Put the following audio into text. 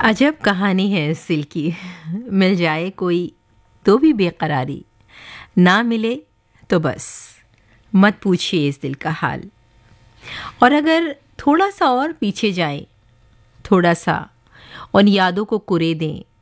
अजब कहानी है इस दिल की। मिल जाए कोई तो भी बेकरारी, ना मिले तो बस मत पूछिए इस दिल का हाल। और अगर थोड़ा सा और पीछे जाएं, थोड़ा सा उन यादों को कुरे दें,